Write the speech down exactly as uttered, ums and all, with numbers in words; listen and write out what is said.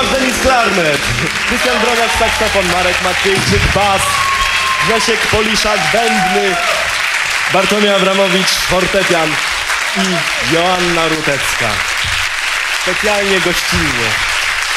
Tomasz Denis klarnet, Krystian Broniarz saksofon, Marek Maciejczyk bas, Grzesiek Poliszak bębny, Bartłomiej Abramowicz fortepian i Joanna Rutecka. Specjalnie gościnnie.